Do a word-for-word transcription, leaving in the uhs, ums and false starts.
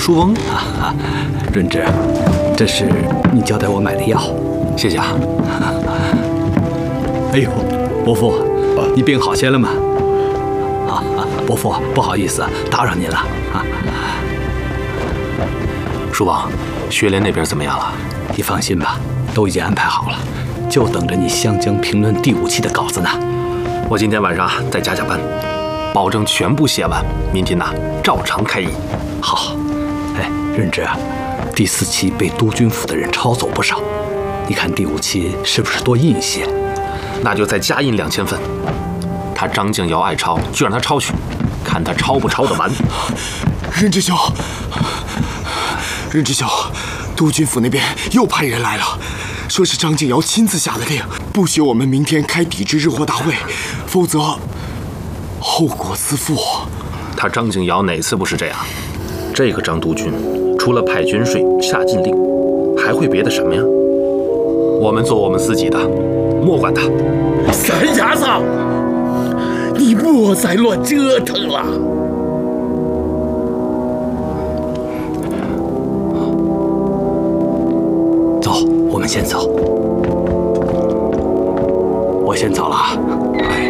书翁， 啊，润之，这是你交代我买的药， 谢谢啊。 哎呦，伯父，你病好些了吗？啊，伯父，不好意思，打扰您了啊。 书王，薛莲那边怎么样了？ 你放心吧，都已经安排好了，就等着你湘江评论第五期的稿子呢。 我今天晚上再加加班，保证全部写完，明天呐照常开议。 好，哎，润之啊，第四期被督军府的人抄走不少，你看第五期是不是多印一些？ 那就再加印两千份。他张敬尧爱抄，就让他抄去，看他抄不抄得完。 任知兄，任知兄，督军府那边又派人来了，说是张敬尧亲自下的令，不许我们明天开抵制日货大会，否则后果自负。 他张敬尧哪次不是这样？这个张督军除了派军税、下禁令，还会别的什么呀？我们做我们自己的，莫管他。 三伢子，你莫再乱折腾了。 走，我们先走。我先走了啊。哎。